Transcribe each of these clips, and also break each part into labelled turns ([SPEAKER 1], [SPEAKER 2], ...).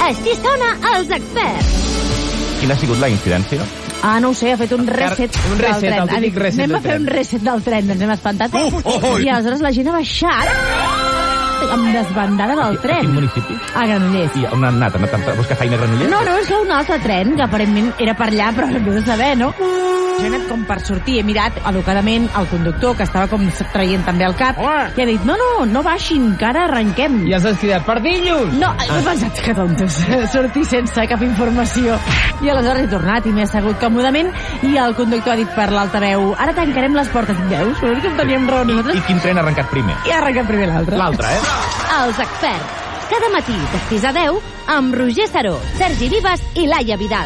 [SPEAKER 1] Així sona Els Experts.
[SPEAKER 2] Quina ha sigut la incidència?
[SPEAKER 1] No ho sé, ha fet un reset
[SPEAKER 3] un reset,
[SPEAKER 1] del tren.
[SPEAKER 3] el típic reset
[SPEAKER 1] anem
[SPEAKER 3] del
[SPEAKER 1] a fer
[SPEAKER 3] tren.
[SPEAKER 1] un reset del tren, ens hem espantat. I aleshores la gent ha baixat amb desbandada del
[SPEAKER 2] A
[SPEAKER 1] tren.
[SPEAKER 2] quin municipi?
[SPEAKER 1] A Granollers.
[SPEAKER 2] I on han anat? Han anat a buscar feina a Granollers?
[SPEAKER 1] No, és un altre tren, que aparentment era per allà, però no de saber, no? Jo he anat com per sortir, he mirat educadament el conductor, que estava com traient també el cap, i ha dit, no baixin, que ara arrenquem.
[SPEAKER 3] I has descridat, perdillos!
[SPEAKER 1] No, he pensat que tontos, sortir sense cap informació. I aleshores he tornat i m'he assegut còmodament i el conductor ha dit per l'altaveu, ara tancarem les portes. Veus? Que en teníem raó nosaltres.
[SPEAKER 2] I quin tren ha arrencat primer?
[SPEAKER 1] I ha arrencat primer l'altre.
[SPEAKER 2] L'altre,
[SPEAKER 1] Els Experts. Cada matí de 6 a 10 amb Roger Saró, Sergi Vives i Laia Vidal.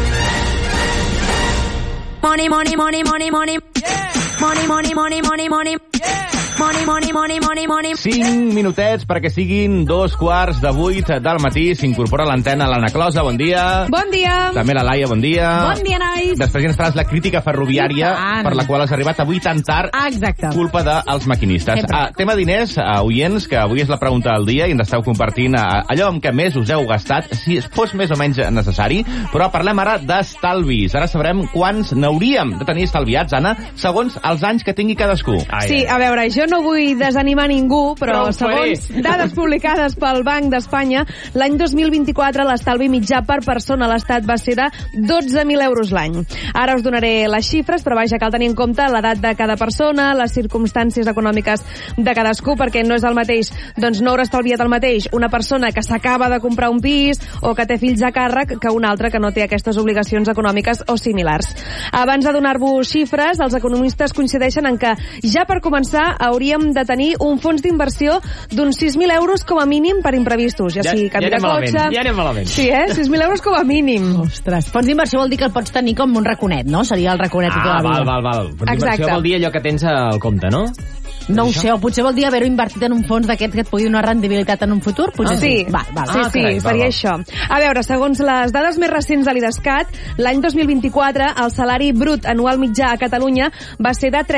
[SPEAKER 1] Money, money, money, money, money. Money, money, money, money, money. Money, money, money, money, money.
[SPEAKER 2] 5 minutets perquè siguin 2:15 del matí. S'incorpora a l'antena l'Anna Closa, bon dia.
[SPEAKER 1] Bon dia.
[SPEAKER 2] També la Laia, bon dia.
[SPEAKER 1] Bon dia, nois.
[SPEAKER 2] Després ens faràs la crítica ferroviària per la qual has arribat avui tan tard.
[SPEAKER 1] Exacte.
[SPEAKER 2] Culpa dels maquinistes. Tema diners, oients, que avui és la pregunta del dia i ens esteu compartint allò amb què més us heu gastat, si fos més o menys necessari, però parlem ara d'estalvis. Ara sabrem quants n'hauríem de tenir estalviats, Anna, segons els anys que tingui cadascú.
[SPEAKER 4] Sí, a veure, jo no vull desanimar ningú, però
[SPEAKER 3] ho faré.
[SPEAKER 4] segons dades publicades pel Banc d'Espanya, l'any 2024 l'estalvi mitjà per persona a l'Estat va ser de 12.000 euros l'any. Ara us donaré les xifres, però vaja, cal tenir en compte l'edat de cada persona, les circumstàncies econòmiques de cadascú, perquè no és el mateix, doncs no haurà estalviat el mateix una persona que s'acaba de comprar un pis o que té fills a càrrec que una altra que no té aquestes obligacions econòmiques o similars. Abans de donar-vos xifres, els economistes coincideixen en que ja per començar hauríem de tenir un fons d'inversió d'uns 6.000 euros com a mínim per imprevistos, ja sigui canvi de cotxe...
[SPEAKER 3] Ja anem malament.
[SPEAKER 4] Sí, 6.000 euros com a mínim.
[SPEAKER 1] Ostres, fons d'inversió vol dir que el pots tenir com un raconet, no? Seria el raconet de tota la vida.
[SPEAKER 3] Val. Però
[SPEAKER 4] Exacte.
[SPEAKER 3] inversió vol dir allò que tens al compte, no?
[SPEAKER 1] No ho sé, o potser vol dir haver-ho invertit en un fons d'aquests que et pugui donar rendibilitat en un futur? Potser
[SPEAKER 4] Sí,
[SPEAKER 1] Va.
[SPEAKER 4] seria això. A veure, segons les dades més recents de l'IDESCAT, l'any 2024 el salari brut anual mitjà a Catalunya va ser de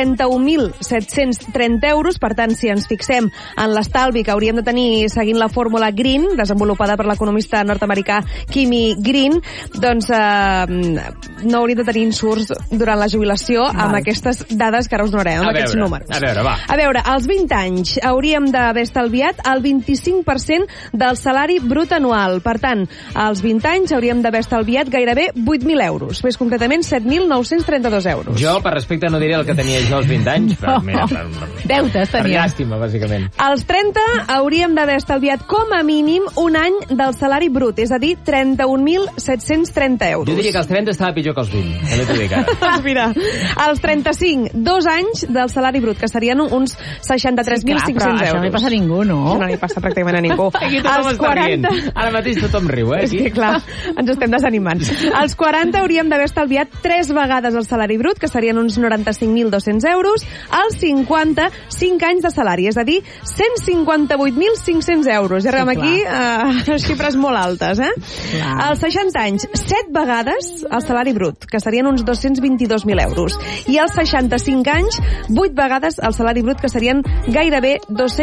[SPEAKER 4] 31.730 euros. Per tant, si ens fixem en l'estalvi que hauríem de tenir seguint la fórmula Green, desenvolupada per l'economista nord-americà Kimi Green, doncs no hauríem de tenir insurts durant la jubilació amb aquestes dades que ara us donarem, amb aquests números. A veure, als 20 anys hauríem d'haver estalviat el 25% del salari brut anual. Per tant, als 20 anys hauríem d'haver estalviat gairebé 8.000 euros. Més concretament, 7.932 euros.
[SPEAKER 3] Jo, per respecte, no diré el que tenia jo als 20 anys, però mira,
[SPEAKER 1] Deutes
[SPEAKER 3] per
[SPEAKER 1] tenia.
[SPEAKER 3] llàstima, bàsicament.
[SPEAKER 4] Als 30 hauríem d'haver estalviat com a mínim un any del salari brut, és a dir, 31.730 euros.
[SPEAKER 3] Jo diria que als 30 estava pitjor que als 20, també t'ho dic ara.
[SPEAKER 4] Doncs mira, als 35, 2 anys del salari brut, que serien uns 63.500
[SPEAKER 1] Però això no li passa a ningú, no?
[SPEAKER 4] Això no li passa pràcticament a ningú.
[SPEAKER 3] Aquí tothom està rient. Ara mateix tothom riu,
[SPEAKER 4] És que, clar, ens estem desanimant. Als 40 hauríem d'haver estalviat 3 vegades el salari brut, que serien uns 95.200 euros. Als 50, 5 anys de salari, és a dir, 158.500 euros. I arribem aquí a xifres molt altes, Als 60 anys, 7 vegades el salari brut, que serien uns 222.000 euros. I als 65 anys, 8 vegades el salari brut, que serien gairebé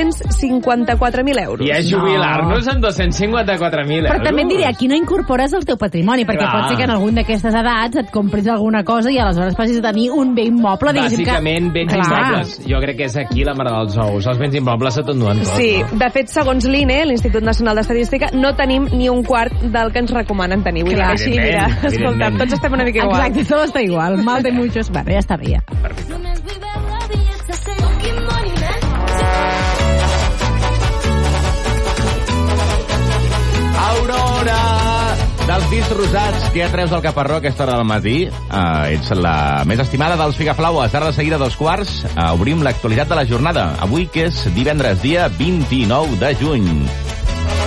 [SPEAKER 4] 254.000 euros.
[SPEAKER 3] I és jubilar-nos amb 254.000 euros.
[SPEAKER 1] Però també et diré, aquí no incorpores el teu patrimoni, perquè pot ser que en algun d'aquestes edats et compris alguna cosa i aleshores passis a tenir un bé immoble, diguéssim que...
[SPEAKER 3] Bàsicament, béns immobles. Jo crec que és aquí la mare dels ous. Els béns immobles se t'enduen tot.
[SPEAKER 4] Sí,
[SPEAKER 3] no?
[SPEAKER 4] de fet, segons l'INE, l'Institut Nacional d'Estadística, no tenim ni un quart del que ens recomanen tenir. Vull dir que així, mira, escolta, tots estem una mica igual.
[SPEAKER 1] Exacte, tot està igual. Mal de muchos. Bueno, ja està bé, ja.
[SPEAKER 2] Aurora! Dels discs rosats que ja treus del caparró a aquesta hora del matí, ets la més estimada dels Figaflaues. Ara de seguida, 2:15, obrim l'actualitat de la jornada. Avui, que és divendres, dia 29 de juny.